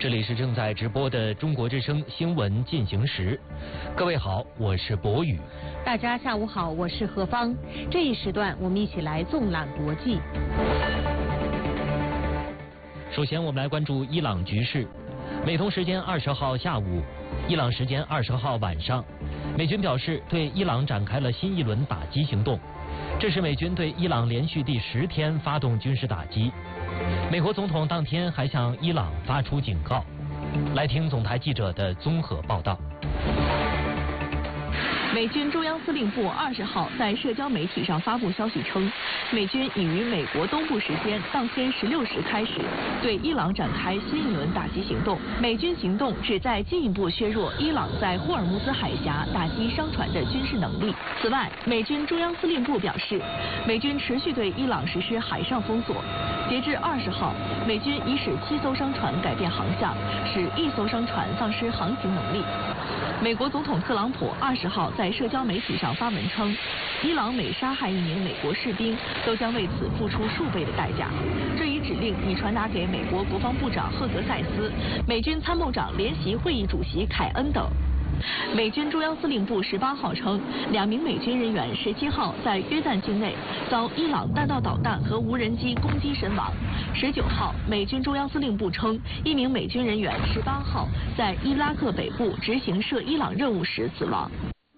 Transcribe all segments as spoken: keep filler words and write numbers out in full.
这里是正在直播的中国之声新闻进行时。各位好，我是博宇。 大家下午好，我是何芳。这一时段我们一起来纵览国际。 首先我们来关注伊朗局势。美东时间二十号下午，伊朗时间二十号晚上，美军表示对伊朗展开了新一轮打击行动。这是美军对伊朗连续第十天发动军事打击。美国总统当天还向伊朗发出警告。来听总台记者的综合报道。 美军中央司令部二十号在社交媒体上发布消息称，美军已于美国东部时间当天十六时开始对伊朗展开新一轮打击行动。美军行动旨在进一步削弱伊朗在霍尔木兹海峡打击商船的军事能力。此外，美军中央司令部表示，美军持续对伊朗实施海上封锁。截至二十号，美军已使七艘商船改变航向，使一艘商船丧失航行能力。美国总统特朗普二十号在社交媒体上发文称，伊朗每杀害一名美国士兵，都将为此付出数倍的代价。这一指令已传达给美国国防部长赫格塞斯、美军参谋长联席会议主席凯恩等。美军中央司令部十八号称，两名美军人员十七号在约旦境内遭伊朗弹道导弹和无人机攻击身亡。十九号，美军中央司令部称，一名美军人员十八号在伊拉克北部执行涉伊朗任务时死亡。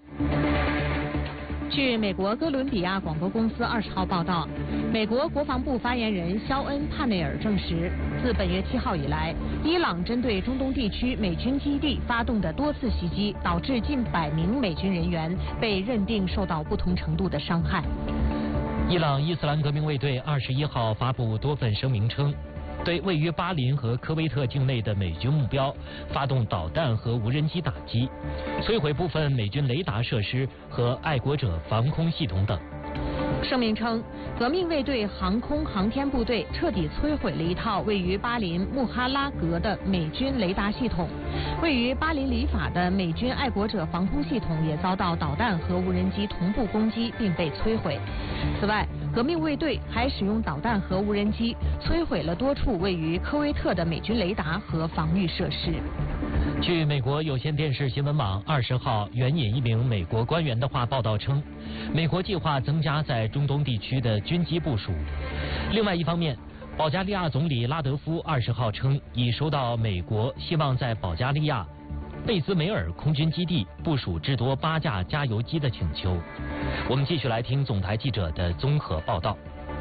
据美国哥伦比亚广播公司二十号报道，美国国防部发言人肖恩·帕内尔证实，自本月七号以来，伊朗针对中东地区美军基地发动的多次袭击，导致近百名美军人员被认定受到不同程度的伤害。 伊朗伊斯兰革命卫队二十一号发布多份声明称，对位于巴林和科威特境内的美军目标发动导弹和无人机打击，摧毁部分美军雷达设施和爱国者防空系统等。 声明称，革命卫队航空航天部队彻底摧毁了一套位于巴林穆哈拉格的美军雷达系统，位于巴林里法的美军爱国者防空系统也遭到导弹和无人机同步攻击并被摧毁。此外，革命卫队还使用导弹和无人机摧毁了多处位于科威特的美军雷达和防御设施。 据美国有线电视新闻网二十号援引一名美国官员的话报道称，美国计划增加在中东地区的军机部署。另外一方面，保加利亚总理拉德夫二十号称，已收到美国希望在保加利亚贝兹梅尔空军基地部署至多八架加油机的请求。我们继续来听总台记者的综合报道。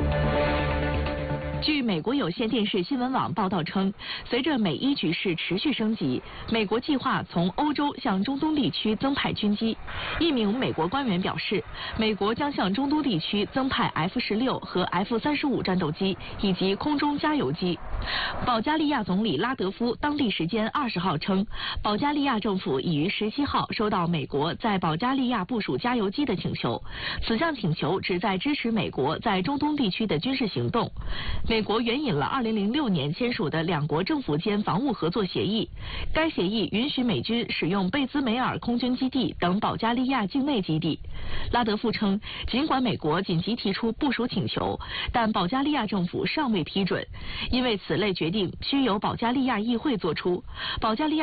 据美国有线电视新闻网报道称，随着美伊局势持续升级，美国计划从欧洲向中东地区增派军机。一名美国官员表示，美国将向中东地区增派 F 十六和 F 三十五战斗机以及空中加油机。保加利亚总理拉德夫当地时间二十号称，保加利亚政府已于十七号收到美国在保加利亚部署加油机的请求，此项请求旨在支持美国在中东地区的军事行动。美国援引了二零零六年签署的两国政府间防务合作协议，该协议允许美军使用贝兹梅尔空军基地等保加利亚境内基地。拉德夫称，尽管美国紧急提出部署请求，但保加利亚政府尚未批准，因为此类决定需由保加利亚议会作出。保加利亚